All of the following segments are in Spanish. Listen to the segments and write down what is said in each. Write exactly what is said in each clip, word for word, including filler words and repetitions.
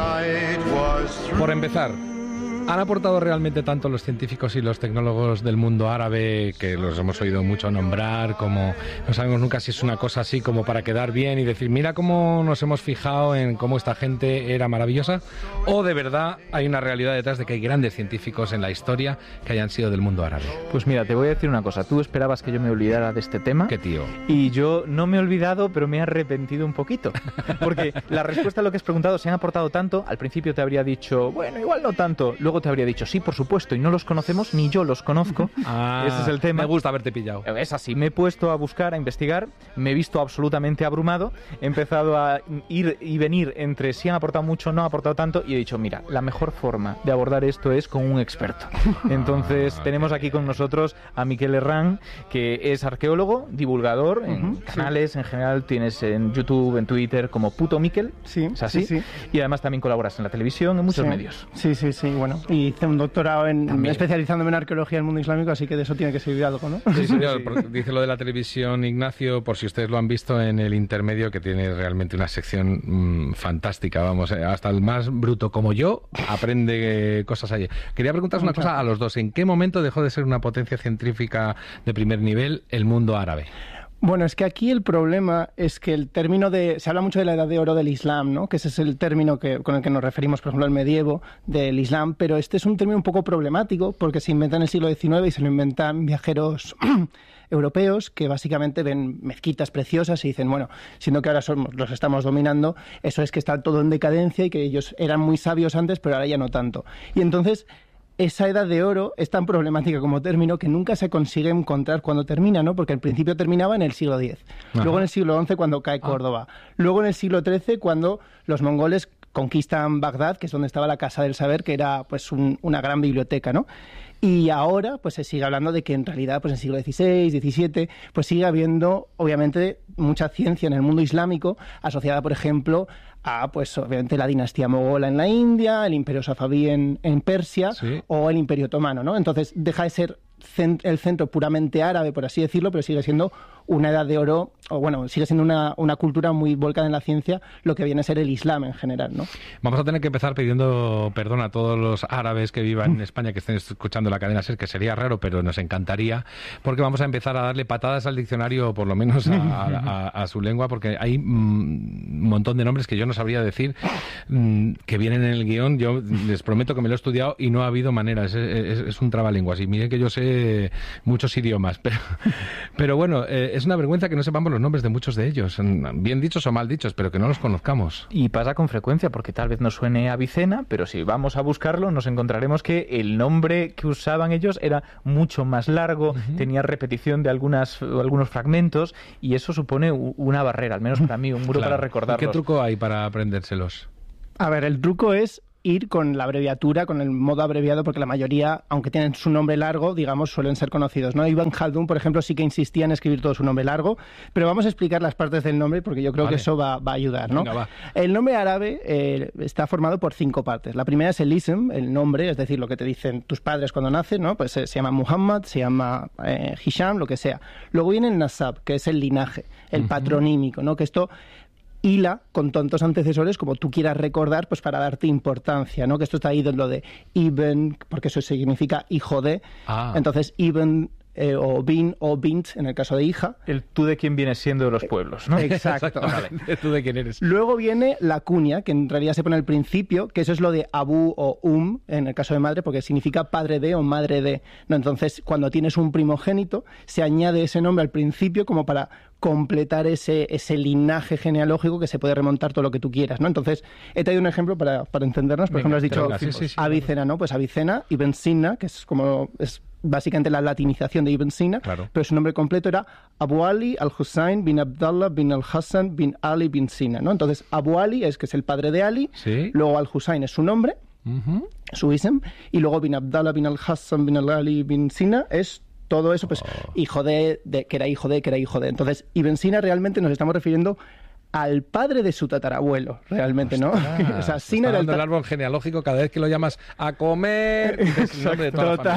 Por empezar, ¿han aportado realmente tanto los científicos y los tecnólogos del mundo árabe, que los hemos oído mucho nombrar, como no sabemos nunca si es una cosa así como para quedar bien y decir, mira cómo nos hemos fijado en cómo esta gente era maravillosa? ¿O de verdad hay una realidad detrás de que hay grandes científicos en la historia que hayan sido del mundo árabe? Pues mira, te voy a decir una cosa. Tú esperabas que yo me olvidara de este tema. ¿Qué tío? Y yo no me he olvidado, pero me he arrepentido un poquito. Porque la respuesta a lo que has preguntado, ¿se han aportado tanto? Al principio te habría dicho, bueno, igual no tanto. Luego te habría dicho, sí, por supuesto, y no los conocemos, ni yo los conozco. Ah, ese es el tema. Me gusta haberte pillado. Es así, me he puesto a buscar, a investigar, me he visto absolutamente abrumado, he empezado a ir y venir entre si han aportado mucho, no han aportado tanto, y he dicho, mira, la mejor forma de abordar esto es con un experto. Entonces, ah, tenemos okay. aquí con nosotros a Miquel Herrán, que es arqueólogo, divulgador en uh-huh, canales, sí. En general tienes en YouTube, en Twitter, como Puto Miquel, sí, ¿es así? Sí, sí. Y además también colaboras en la televisión, en muchos sí. medios. Sí, sí, sí, bueno, y hice un doctorado en, También. especializándome en arqueología del mundo islámico, así que de eso tiene que servir algo, ¿no? Sí, señor, sí. Dice lo de la televisión, Ignacio, por si ustedes lo han visto en el intermedio, que tiene realmente una sección mmm, fantástica, vamos, hasta el más bruto como yo aprende cosas allí. Quería preguntaros una cosa a los dos, ¿en qué momento dejó de ser una potencia científica de primer nivel el mundo árabe? Bueno, es que aquí el problema es que el término de... Se habla mucho de la edad de oro del Islam, ¿no? Que ese es el término que, con el que nos referimos, por ejemplo, al medievo del Islam, pero este es un término un poco problemático porque se inventa en el siglo diecinueve y se lo inventan viajeros europeos que básicamente ven mezquitas preciosas y dicen, bueno, siendo que ahora somos, los estamos dominando, eso es que está todo en decadencia y que ellos eran muy sabios antes, pero ahora ya no tanto. Y entonces... esa edad de oro es tan problemática como término que nunca se consigue encontrar cuando termina, ¿no? Porque al principio terminaba en el siglo diez, Ajá. luego en el siglo once cuando cae Córdoba, ah. luego en el siglo trece cuando los mongoles conquistan Bagdad, que es donde estaba la Casa del Saber, que era pues un, una gran biblioteca, ¿no? Y ahora pues se sigue hablando de que en realidad pues en el siglo dieciséis, diecisiete pues sigue habiendo obviamente mucha ciencia en el mundo islámico asociada, por ejemplo, a pues obviamente la dinastía mogola en la India, el imperio safabí en, en Persia, ¿sí? O el imperio otomano, ¿no? Entonces deja de ser cent- el centro puramente árabe, por así decirlo, pero sigue siendo una edad de oro, o bueno, sigue siendo una, una cultura muy volcada en la ciencia, lo que viene a ser el Islam en general, ¿no? Vamos a tener que empezar pidiendo perdón a todos los árabes que vivan en España, que estén escuchando la cadena SER, que sería raro, pero nos encantaría, porque vamos a empezar a darle patadas al diccionario, por lo menos a, a, a, a su lengua, porque hay mm, un montón de nombres que yo no sabría decir, mm, que vienen en el guión. Yo les prometo que me lo he estudiado y no ha habido manera, es, es, es un trabalenguas, y miren que yo sé muchos idiomas, pero, pero bueno, eh, es una vergüenza que no sepamos los nombres de muchos de ellos, bien dichos o mal dichos, pero que no los conozcamos. Y pasa con frecuencia, porque tal vez nos suene Avicena, pero si vamos a buscarlo nos encontraremos que el nombre que usaban ellos era mucho más largo, uh-huh. tenía repetición de algunas, algunos fragmentos, y eso supone una barrera, al menos para mí, un muro claro. para recordarlos. ¿Qué truco hay para aprendérselos? A ver, el truco es ir con la abreviatura, con el modo abreviado, porque la mayoría, aunque tienen su nombre largo, digamos, suelen ser conocidos, ¿no? Ibn Khaldun, por ejemplo, sí que insistía en escribir todo su nombre largo, pero vamos a explicar las partes del nombre porque yo creo vale. que eso va, va a ayudar, ¿no? Venga, va. El nombre árabe eh, está formado por cinco partes. La primera es el ism, el nombre, es decir, lo que te dicen tus padres cuando nacen, ¿no? Pues eh, se llama Muhammad, se llama eh, Hisham, lo que sea. Luego viene el nasab, que es el linaje, el uh-huh. patronímico, ¿no? Que esto hila con tantos antecesores como tú quieras recordar, pues para darte importancia, ¿no? Que esto está ahí de lo de Ibn, porque eso significa hijo de. Ah. Entonces, Ibn eh, o Bin o Bint, en el caso de hija. El tú de quién vienes siendo de los pueblos, ¿no? Exacto. Vale. Tú de quién eres. Luego viene la cuña, que en realidad se pone al principio, que eso es lo de Abu o Um, en el caso de madre, porque significa padre de o madre de. ¿No? Entonces, cuando tienes un primogénito, se añade ese nombre al principio como para completar ese, ese linaje genealógico que se puede remontar todo lo que tú quieras, ¿no? Entonces, he traído un ejemplo para, para entendernos. Por venga, ejemplo, has dicho venga, sí, sí, sí, Avicena, ¿no? Pues Avicena, Ibn Sina, que es como es básicamente la latinización de Ibn Sina, claro. pero su nombre completo era Abu Ali al-Hussein bin Abdallah bin al-Hassan bin Ali bin Sina, ¿no? Entonces, Abu Ali es que es el padre de Ali, ¿sí? Luego al-Hussein es su nombre, uh-huh. su ism, y luego bin Abdallah bin al-Hassan bin Ali bin Sina es todo eso, pues, oh. hijo de, de, que era hijo de, que era hijo de. Entonces, Ibn Sina realmente nos estamos refiriendo al padre de su tatarabuelo, realmente, ¿no? Ostras, o sea, Sina era el, ta- el árbol genealógico, cada vez que lo llamas a comer, es el nombre de toda la familia.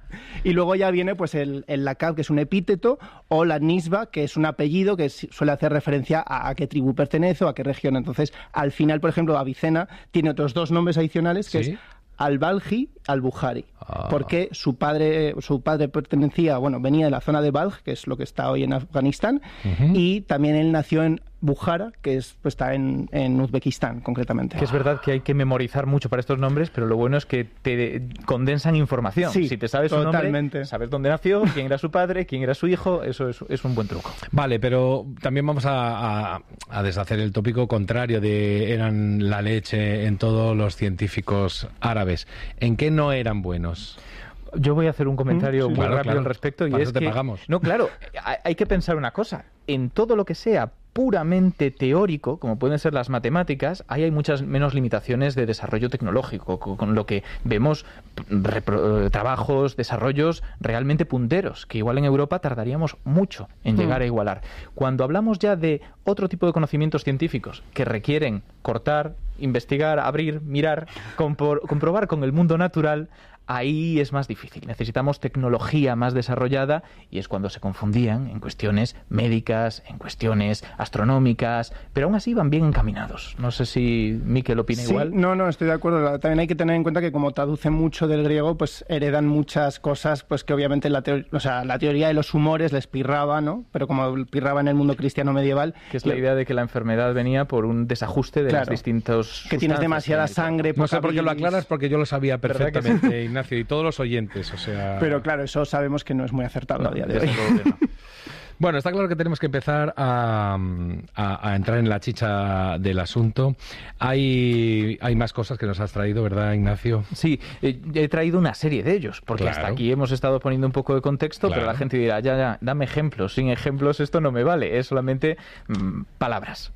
Y luego ya viene pues el, el lakab, que es un epíteto, o la nisba, que es un apellido que suele hacer referencia a, a qué tribu pertenece o a qué región. Entonces, al final, por ejemplo, Avicena tiene otros dos nombres adicionales, que ¿sí? es al-Balji, al-Bukhari, ah. porque su padre, su padre pertenecía, bueno, venía de la zona de Balj, que es lo que está hoy en Afganistán, uh-huh. y también él nació en Bukhara, que es, pues, está en, en Uzbekistán, concretamente. Que es verdad que hay que memorizar mucho para estos nombres, pero lo bueno es que te condensan información. Sí, si te sabes su nombre, sabes dónde nació, quién era su padre, quién era su hijo, eso es, es un buen truco. Vale, pero también vamos a, a, a deshacer el tópico contrario de eran la leche en todos los científicos árabes. ¿En qué no eran buenos? Yo voy a hacer un comentario sí, muy claro, rápido claro. al respecto. Y Para es eso te que, pagamos. No, claro, hay que pensar una cosa. En todo lo que sea puramente teórico, como pueden ser las matemáticas, ahí hay muchas menos limitaciones de desarrollo tecnológico, con lo que vemos repro- trabajos, desarrollos realmente punteros, que igual en Europa tardaríamos mucho en llegar mm. a igualar. Cuando hablamos ya de otro tipo de conocimientos científicos que requieren cortar, investigar, abrir, mirar, compor- comprobar con el mundo natural, ahí es más difícil. Necesitamos tecnología más desarrollada y es cuando se confundían en cuestiones médicas, en cuestiones astronómicas, pero aún así van bien encaminados. No sé si Miquel opina sí, igual. No, no, estoy de acuerdo. También hay que tener en cuenta que como traducen mucho del griego, pues heredan muchas cosas, pues que obviamente la, teo- o sea, la teoría de los humores les pirraba, ¿no? Pero como pirraba en el mundo cristiano medieval... Que es la idea de que la enfermedad venía por un desajuste de claro, las distintos que tienes demasiada sangre... No sé por qué lo aclaras, porque yo lo sabía perfectamente, Ignacio, y todos los oyentes, o sea... Pero claro, eso sabemos que no es muy acertado no, a día de hoy. Bueno, está claro que tenemos que empezar a, a, a entrar en la chicha del asunto. Hay, hay más cosas que nos has traído, ¿verdad, Ignacio? Sí, eh, he traído una serie de ellos, porque claro. hasta aquí hemos estado poniendo un poco de contexto, claro. pero la gente dirá, ya, ya, dame ejemplos. Sin ejemplos esto no me vale, es solamente mmm, palabras.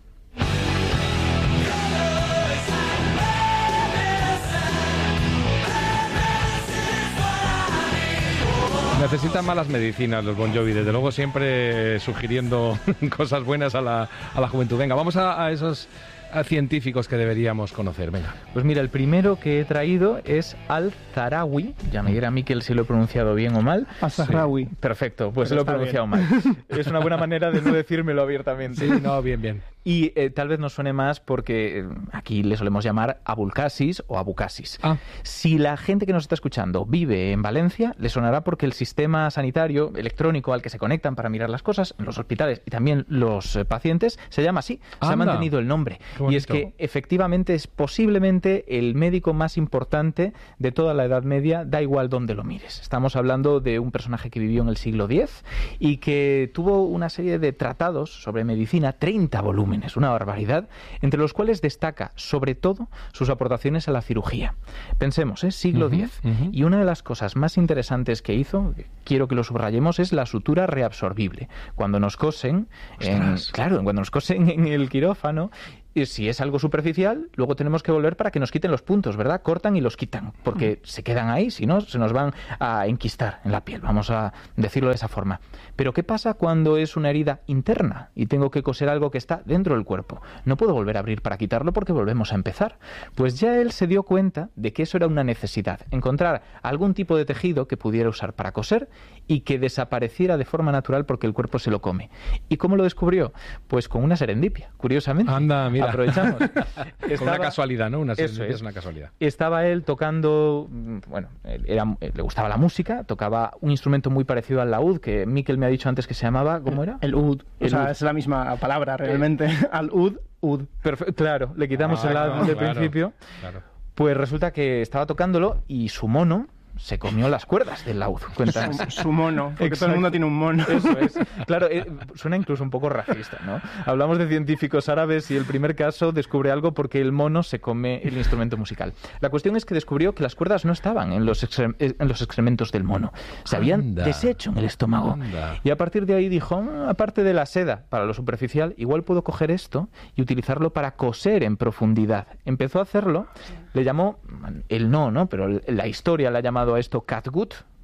Necesitan malas medicinas los Bon Jovi, desde luego siempre sugiriendo cosas buenas a la, a la juventud. Venga, vamos a, a esos a científicos que deberíamos conocer, venga. Pues mira, el primero que he traído es Al-Zahrawi, ya me dirá Miquel si lo he pronunciado bien o mal. Al-Zahrawi. Sí. Perfecto, pues se lo he pronunciado bien. mal. Es una buena manera de no decírmelo abiertamente. Sí, no, bien, bien. Y eh, tal vez nos suene más porque eh, aquí le solemos llamar Abulcasis o Abucasis. Ah. Si la gente que nos está escuchando vive en Valencia, le sonará porque el sistema sanitario electrónico al que se conectan para mirar las cosas en los hospitales y también los eh, pacientes se llama así. Anda. Se ha mantenido el nombre. Y es que efectivamente es posiblemente el médico más importante de toda la Edad Media, da igual dónde lo mires. Estamos hablando de un personaje que vivió en el siglo diez y que tuvo una serie de tratados sobre medicina, treinta volúmenes, una barbaridad, entre los cuales destaca sobre todo sus aportaciones a la cirugía. Pensemos, ¿eh? siglo diez. Uh-huh, uh-huh. Y una de las cosas más interesantes que hizo, quiero que lo subrayemos, es la sutura reabsorbible. Cuando nos cosen, en, claro, cuando nos cosen en el quirófano, y si es algo superficial, luego tenemos que volver para que nos quiten los puntos, ¿verdad? Cortan y los quitan, porque se quedan ahí, si no, se nos van a enquistar en la piel, vamos a decirlo de esa forma. Pero ¿qué pasa cuando es una herida interna y tengo que coser algo que está dentro del cuerpo? No puedo volver a abrir para quitarlo porque volvemos a empezar. Pues ya él se dio cuenta de que eso era una necesidad, encontrar algún tipo de tejido que pudiera usar para coser y que desapareciera de forma natural porque el cuerpo se lo come. ¿Y cómo lo descubrió? Pues con una serendipia, curiosamente. Anda, mira. Aprovechamos. Estaba, una casualidad, ¿no? Una serendipia es. es una casualidad. Estaba él tocando, bueno, era, le gustaba la música, tocaba un instrumento muy parecido al laúd, que Miquel me ha dicho antes que se llamaba, ¿cómo era? El ud. El o sea, ud. Es la misma palabra realmente. El... Al ud, ud. Perfe- claro, le quitamos ah, el ad no, del claro, principio. Claro. Pues resulta que estaba tocándolo y su mono se comió las cuerdas del laúd. Cuéntanos. Su, su mono, porque Exacto. todo el mundo tiene un mono. Eso es. Claro, eh, suena incluso un poco racista, ¿no? Hablamos de científicos árabes y el primer caso descubre algo porque el mono se come el instrumento musical. La cuestión es que descubrió que las cuerdas no estaban en los, excre- en los excrementos del mono. Se habían Anda. deshecho en el estómago. Anda. Y a partir de ahí dijo, aparte de la seda para lo superficial, igual puedo coger esto y utilizarlo para coser en profundidad. Empezó a hacerlo, le llamó, él no, ¿no? Pero la historia le ha llamado a esto catgut,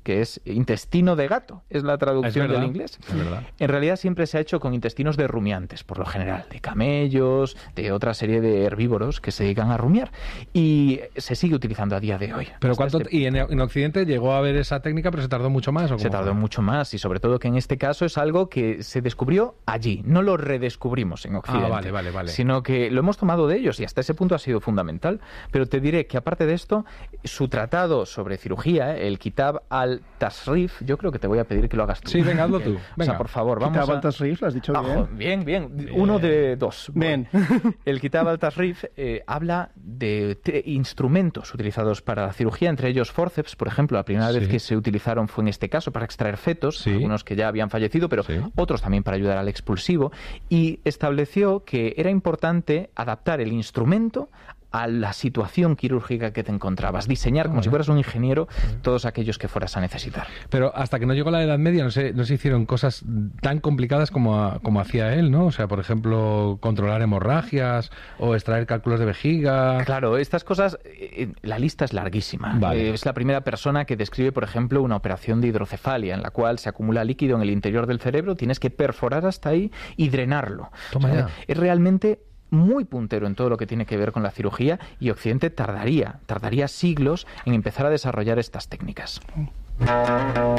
que es intestino de gato, es la traducción es del inglés. Es verdad. En realidad siempre se ha hecho con intestinos de rumiantes, por lo general, de camellos, de otra serie de herbívoros que se dedican a rumiar. Y se sigue utilizando a día de hoy. Pero cuánto este... Y en, en Occidente llegó a haber esa técnica, pero se tardó mucho más. ¿O se tardó fue? mucho más, y sobre todo que en este caso es algo que se descubrió allí, no lo redescubrimos en Occidente, ah, vale, vale, vale. sino que lo hemos tomado de ellos, y hasta ese punto ha sido fundamental. Pero te diré que aparte de esto, su tratado sobre cirugía, el Kitab al-Tasrif, yo creo que te voy a pedir que lo hagas tú. Sí, venga, hazlo tú. Venga. O sea, por favor, vamos Kitab a... al-Tasrif, lo has dicho Ojo, bien. bien. Bien, bien. Uno de dos. Bien. El Kitab al-Tasrif eh, habla de te- instrumentos utilizados para la cirugía, entre ellos forceps, por ejemplo. La primera sí. vez que se utilizaron fue en este caso para extraer fetos, sí. algunos que ya habían fallecido, pero sí. otros también para ayudar al expulsivo, y estableció que era importante adaptar el instrumento a la situación quirúrgica que te encontrabas, diseñar como vale. si fueras un ingeniero todos aquellos que fueras a necesitar. Pero hasta que no llegó la Edad Media no se, no se hicieron cosas tan complicadas como, a, como hacía él, ¿no? O sea, por ejemplo, controlar hemorragias o extraer cálculos de vejiga. Claro, estas cosas, eh, la lista es larguísima. Vale. Eh, es la primera persona que describe, por ejemplo, una operación de hidrocefalia en la cual se acumula líquido en el interior del cerebro, tienes que perforar hasta ahí y drenarlo. Toma o sea, ya. Es realmente muy puntero en todo lo que tiene que ver con la cirugía, y Occidente tardaría, tardaría siglos en empezar a desarrollar estas técnicas.